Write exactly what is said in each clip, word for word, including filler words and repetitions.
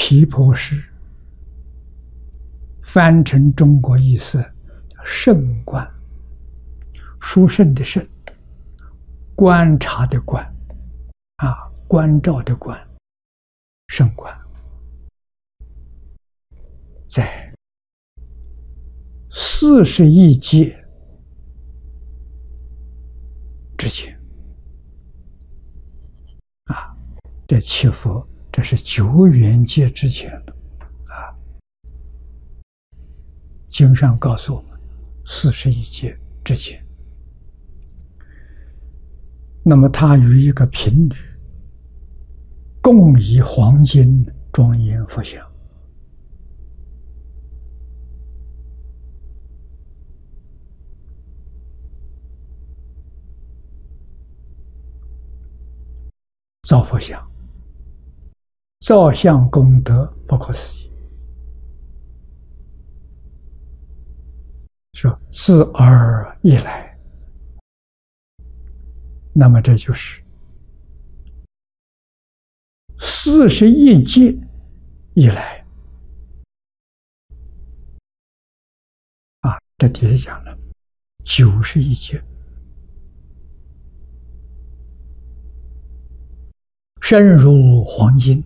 毗婆尸，翻成中国意思圣观，殊胜的胜，观察的观，啊，关照的观，圣观，在四十亿劫之前，啊，这七佛，这是久远劫之前的，啊，经上告诉我们，四十亿劫之前。那么他与一个贫女共以黄金庄严佛像，造佛像，造像功德不可思议，说自尔以来，那么这就是四十亿劫以来啊，这底下讲了九十亿劫，身如黄金，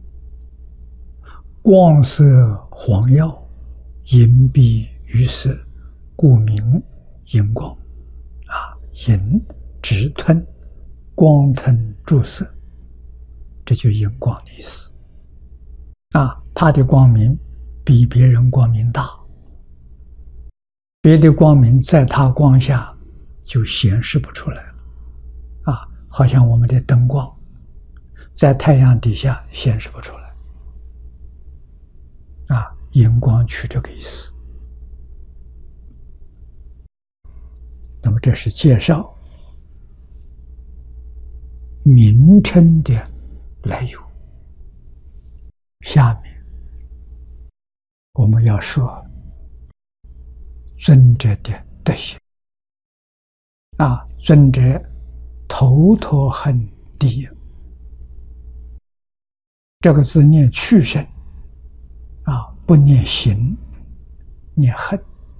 光色黄耀，银碧于色，故名银光。啊，银直吞，光吞注色，这就银光的意思。啊，它的光明比别人光明大，别的光明在它光下就显示不出来了。啊，好像我们的灯光在太阳底下显示不出来。啊，银光取这个意思。那么这是介绍名称的来由。下面我们要说尊者的德行。啊，尊者头陀恨第一，这个字念去声，啊，不念行，念恨。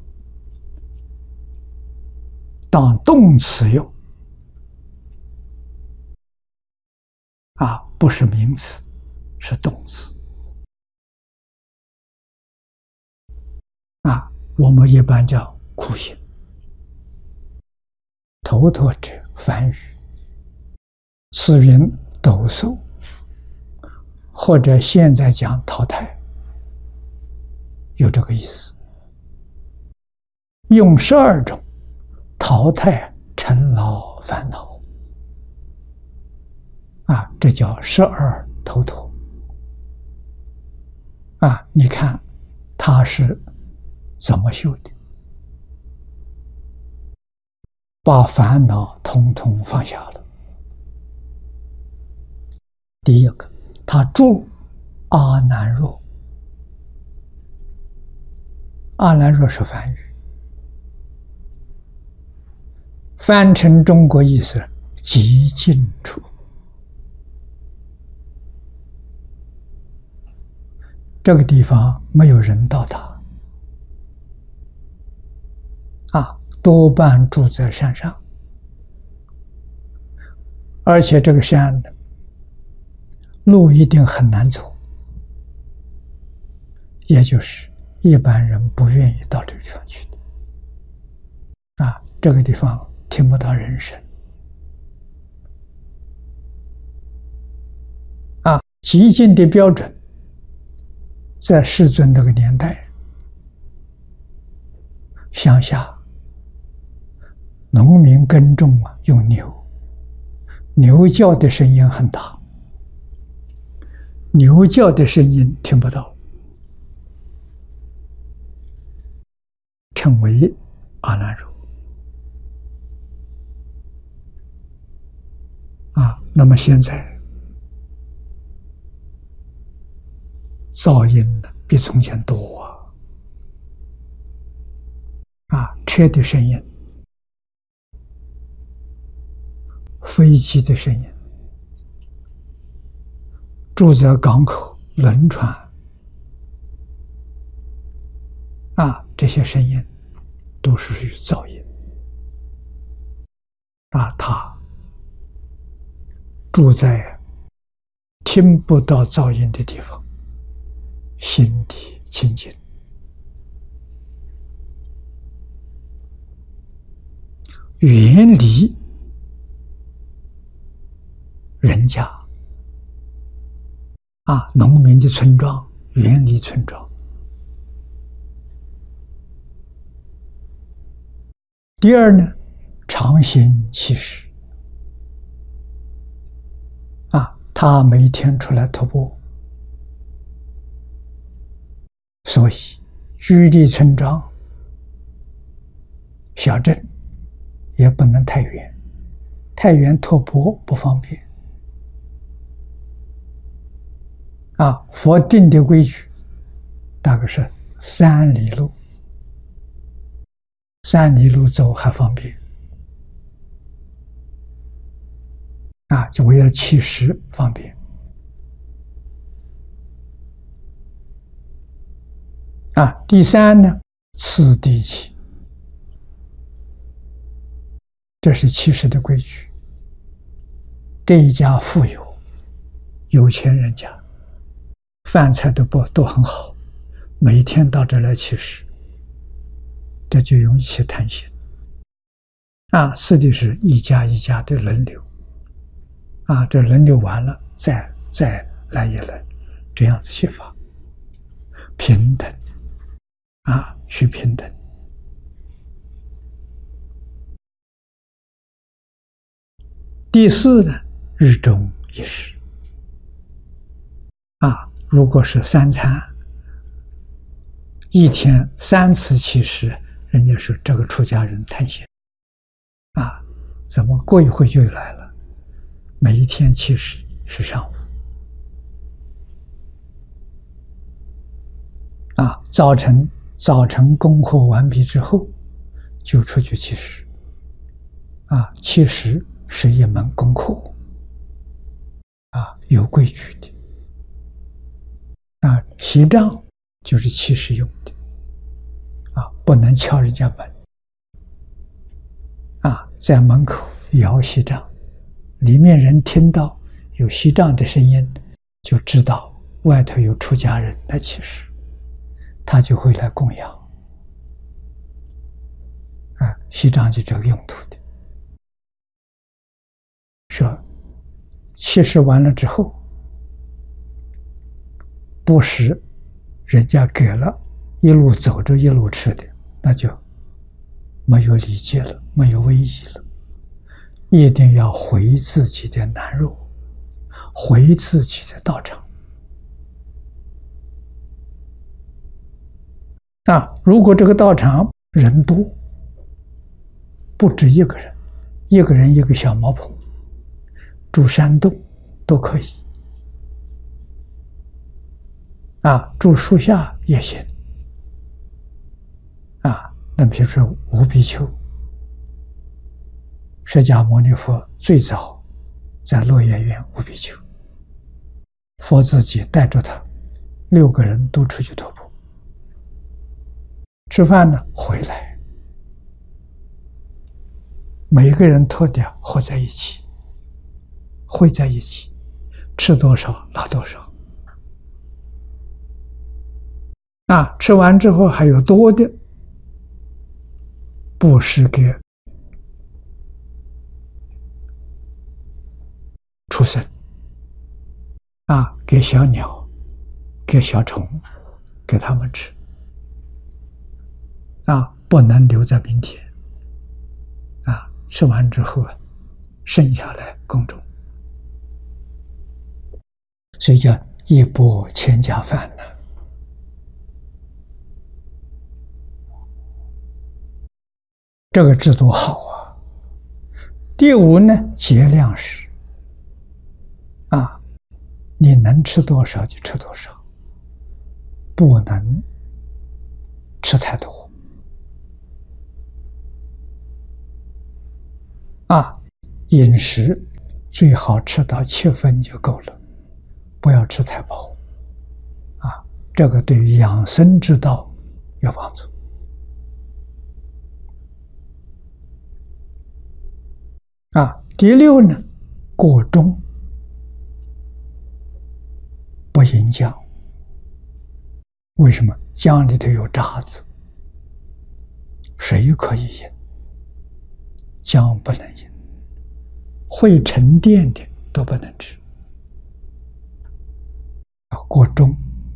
当动词用，啊，不是名词，是动词。啊，我们一般叫苦行。头陀者，梵语，此云斗兽，或者现在讲淘汰，有这个意思。用十二种淘汰尘劳烦恼，啊，这叫十二头陀。啊，你看他是怎么修的？把烦恼统统放下了。第一个，他住阿难若，阿难若是梵语，翻成中国意思，极静处。这个地方没有人到达，啊，多半住在山上，而且这个山路一定很难走，也就是一般人不愿意到这个地方去的。啊，这个地方听不到人声。啊，极静的标准，在世尊那个年代，乡下农民耕种啊，用牛，牛叫的声音很大，牛叫的声音听不到，称为阿难若。啊，那么现在噪音比从前多啊！啊，车的声音，飞机的声音，住在港口轮船啊，这些声音都是属于噪音啊。他住在听不到噪音的地方，心地清净，远离人家啊，农民的村庄，远离村庄。第二呢，常行其实啊，他每天出来徒步，所以居离村庄、小镇也不能太远，太远徒步不方便。啊，佛定的规矩大概是三里路，三里路走还方便。啊，就为了乞食方便。啊，第三呢，次第起，这是乞食的规矩。这一家富有，有钱人家，饭菜都不都很好，每天到这来乞食，这就容易起贪心。啊，次第是一家一家的轮流。啊，这轮流完了，再再来一轮，这样子写法，平等啊，去平等。第四呢，日中一食啊，如果是三餐，一天三次乞食，人家说这个出家人贪心啊，怎么过一会就来了？每一天乞食是上午啊，早晨早晨功课完毕之后，就出去乞食啊。乞食是一门功课啊，有规矩的啊。席帐就是乞食用的啊，不能敲人家门啊，在门口摇席帐。里面人听到有席帐的声音，就知道外头有出家人来乞食，他就会来供养。啊，席帐就这个用途的。说乞食完了之后，不是人家给了，一路走着一路吃的，那就没有礼节了，没有威仪了。一定要回自己的南肉，回自己的道场。啊，如果这个道场人多，不止一个人，一个人一个小茅棚，住山洞都可以。啊，住树下也行。啊，那比如说无比丘。释迦牟尼佛最早在落叶园无比丘，佛自己带着他六个人都出去徒步，吃饭呢回来，每个人脱掉合在一起，汇在一起，吃多少拿多少。啊，吃完之后还有多的布施给畜生啊，给小鸟，给小虫，给他们吃啊，不能留在明天啊，吃完之后啊，剩下来供种，所以叫一钵千家饭呢。这个制度好啊。第五呢，节量食啊，你能吃多少就吃多少，不能吃太多啊。饮食最好吃到七分就够了，不要吃太饱啊。这个对于养生之道有帮助。啊，第六呢，过钟不饮浆。为什么？浆里头有渣子，水可以饮，浆不能饮，会沉淀的都不能吃。要过钟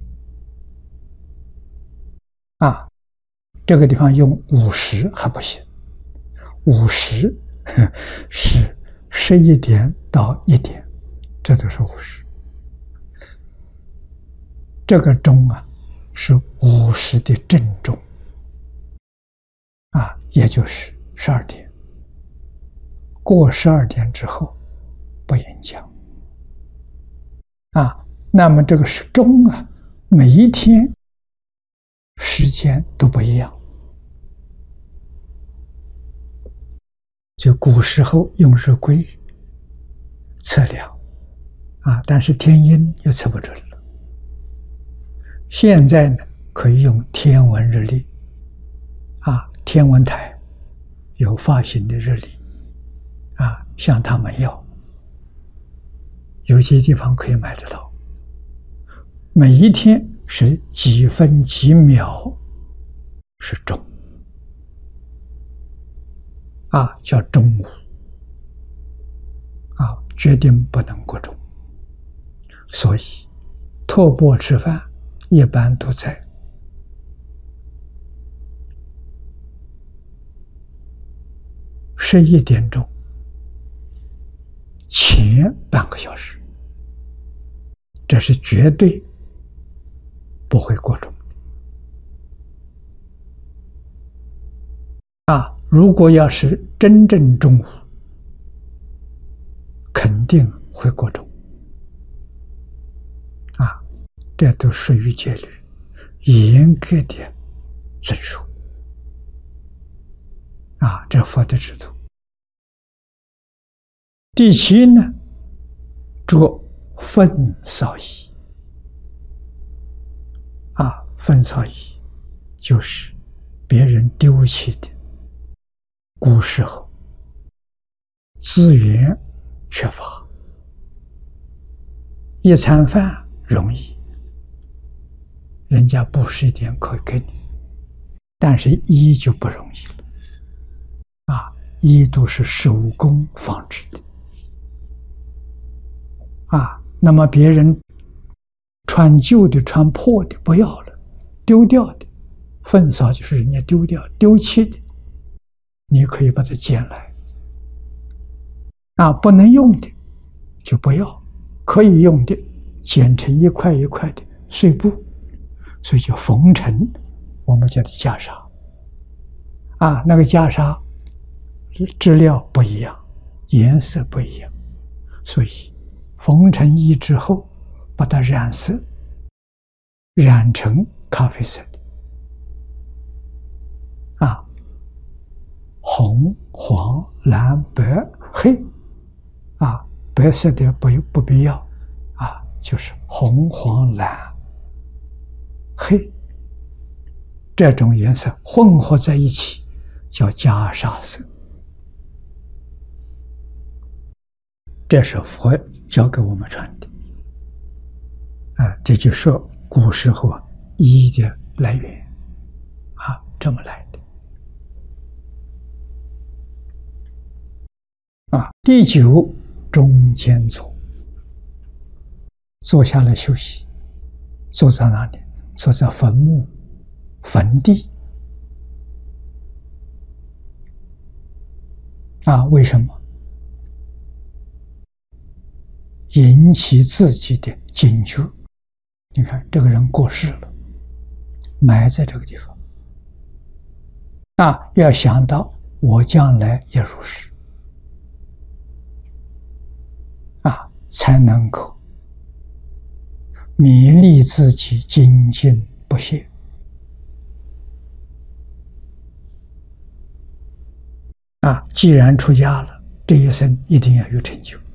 啊，这个地方用午时还不行，午时是十一点到一点，这都是午时。这个钟啊，是午时的正钟啊，也就是十二点。过十二点之后不饮浆啊。那么这个是钟啊，每一天时间都不一样。就古时候用日晷测量啊，但是天阴又测不准了。现在呢，可以用天文日历啊，天文台有发行的日历啊，向他们要，有些地方可以买得到。每一天是几分几秒是钟啊，叫中午啊，决定不能过钟。所以托钵吃饭一般都在十一点钟前半个小时，这是绝对不会过钟啊！如果要是真正中午，肯定会过钟啊！这都属于戒律，严格的遵守啊！这佛的制度。第七呢，着粪扫衣啊，粪扫衣就是别人丢弃的。古时候资源缺乏，一餐饭容易，人家布施一点可以给你，但是衣就不容易了啊，衣都是手工纺织的啊，那么别人穿旧的穿破的不要了，丢掉的，粪扫就是人家丢掉丢弃的，你可以把它捡来啊，不能用的就不要，可以用的剪成一块一块的碎布，所以叫缝成，我们叫的袈裟啊，那个袈裟质料不一样，颜色不一样，所以缝成衣之后把它染色，染成咖啡色的啊，红、黄、蓝、白、黑啊，白色的不不必要啊，就是红、黄、蓝、黑这种颜色混合在一起，叫袈裟色。这是佛教给我们传的啊，这就是古时候啊衣的来源啊，这么来的啊。第九，中间坐，坐下来休息，坐在哪里？坐在坟墓、坟地啊？为什么？引起自己的警觉。你看，这个人过世了，埋在这个地方，啊，要想到我将来也如是，啊，才能够勉励自己精进不懈。啊，既然出家了，这一生一定要有成就。